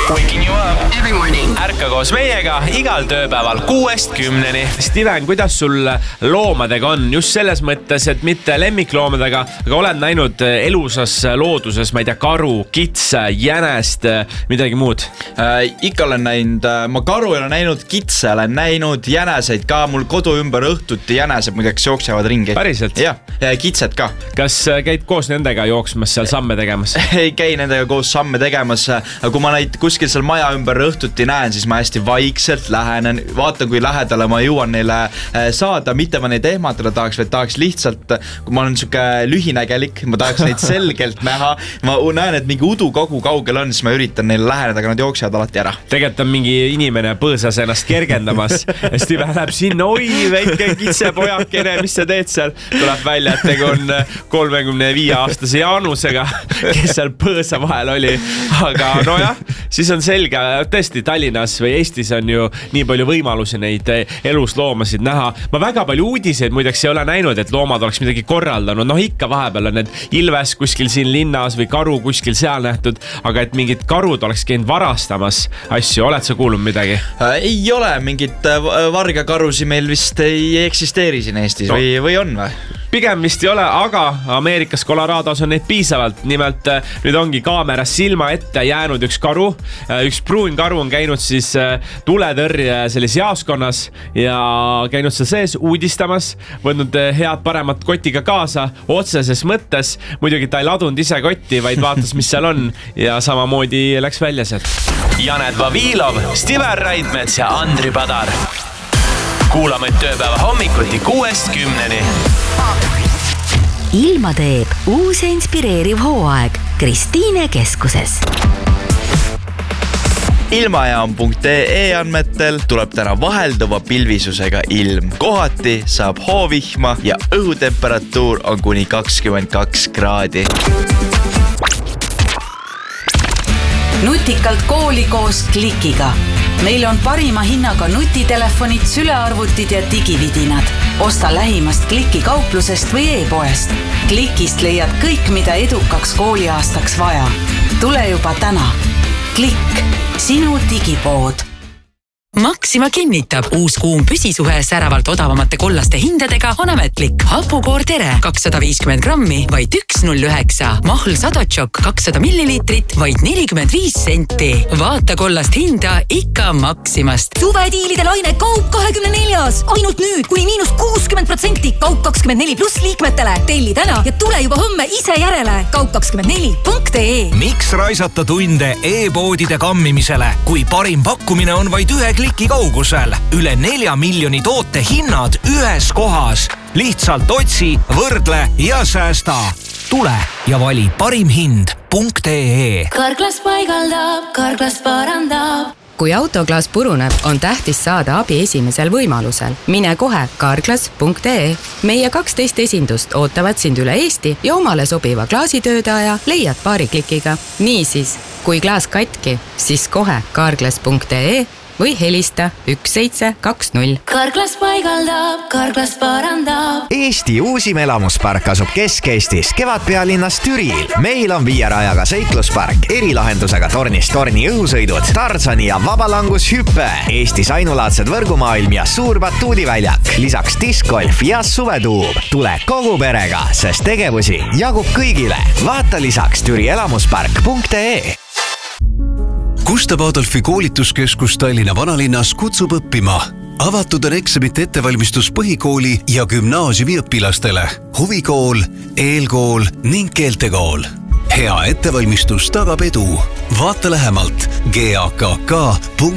Waking you up every morning. Ärka koos meiega igal tööpäeval 6-10. Steven, kuidas sul loomadega on? Just selles mõttes, et mitte lemmikloomadega, aga olen näinud elusas looduses, ma ei tea, karu, kitse, jänest, midagi muud? Ikka olen näinud, ma karu olen näinud, kitse olen näinud, jäneseid ka, mul kodu ümber õhtuti jänesed muideks jooksevad ringi. Päriselt? Ja kitsed ka. Kas käid koos nendega jooksmas seal samme tegemas? Ei käi nendega koos samme tegemas, aga kui ma neid kuskil seal maja ümber õhtuti näen, siis ma hästi vaikselt lähenen, vaatan kui lähedale ma jõuan neile saada, mitte ma neid ehmatada tahaks, vaid tahaks lihtsalt, kui ma olen niisugune lühinägelik, ma tahaks neid selgelt näha, ma näen, et mingi udu kogu kaugel on, siis ma üritan neile läheneda, aga nad jooksevad alati ära. Tegelikult on mingi inimene põõsas ennast kergendamas ja Steven läheb sinna, oi, väike kitsepojakene, mis sa teed seal? Tuleb välja, et tegu on 35-aastase Jaanusega, kes seal põõsa vahel oli, aga nojah, siis on selge, tõesti Tallinnas või Eestis on ju nii palju võimalusi neid elusloomasid näha. Ma väga palju uudiseid muideks ei ole näinud, et loomad oleks midagi korraldanud. Noh, ikka vahepeal on need Ilves kuskil siin linnas või karu kuskil seal nähtud, aga et mingid karud oleks käinud varastamas asju. Oled sa kuulnud midagi? Ei ole, mingit vargakarusi meil vist ei eksisteeri siin Eestis või on või? Pigem vist ei ole, aga Ameerikas Colorados on neid piisavalt. Nimelt nüüd ongi kaameras silma ette jäänud üks karu. Üks pruun karu on käinud siis tuletõrje selles jaoskonnas ja käinud seal sees uudistamas, võtnud head paremat kotiga kaasa otseses mõttes. Muidugi ta ei ladunud ise kotti, vaid vaatas, mis seal on ja samamoodi läks välja sealt. Janet Vavilov, Steven Raidmets ja Andri Padar. Kuulame tööpäeva hommikuti 6-10. Ilma teeb uus ja inspireeriv hooaeg Kristiine keskuses. Ilmajaam.ee andmetel tuleb täna vahelduva pilvisusega ilm. Kohati saab hoovihma ja õhutemperatuur on kuni 22 kraadi. Nutikalt kooli koos Klikiga. Meil on parima hinnaga nutitelefonid, sülearvutid ja digividinad. Osta lähimast Kliki kauplusest või e-poest. Klikist leiad kõik, mida edukaks kooliaastaks vaja. Tule juba täna. Klikk, sinu digipood. Maxima kinnitab, uus kuum püsisuhe säravalt odavamate kollaste hindadega on ametlik. Hapukoor Tere 250 grammi, vaid 1,09. Mahl Sadotšok 200 millilitrit, vaid 45 senti. Vaata kollast hinda ikka Maximast. Suvediilide laine Kaup 24. Ainult nüüd kuni -60%. Kaup 24 pluss liikmetele. Telli täna ja tule juba homme ise järele. Kaup24.ee. Miks raisata tunde e-poodide kammimisele, kui parim pakkumine on vaid ühe kliki kaugusel? Üle 4 miljoni toote hinnad ühes kohas. Lihtsalt otsi, võrdle ja säästa. Tule ja vali parimhind.ee. Karklas paigaldab, Karklas parandab. Kui autoklaas puruneb, on tähtis saada abi esimesel võimalusel. Mine kohe karklas.ee. Meie 12 esindust ootavad sind üle Eesti ja omale sobiva klaasitöödaja leiad paari klikiga. Niisiis, kui klaas katki, siis kohe karklas.ee või helista 1720. Karklas paigaldab, Karklas parandab. Eesti uusim elamuspark asub Kesk-Eestis, Kevadpealinnas Türil. Meil on 5 rajaga seikluspark, erilahendusega tornist torni õhusõidud, Tarzani ja vabalangushüppe, Eestis ainulaadsed võrgumaailm ja suur batuudiväljak, lisaks diskgolf ja suvetuub. Tule kogu perega, sest tegevusi jagub kõigile. Vaata lisaks türielamuspark.ee. Gustav Adolfi koolituskeskus Tallinna vanalinnas kutsub õppima. Avatud on eksamite ettevalmistus põhikooli ja gümnaasiumi õpilastele. Huvikool, eelkool ning keeltekool. Hea ettevalmistus tagab edu. Vaata lähemalt gakk.ee.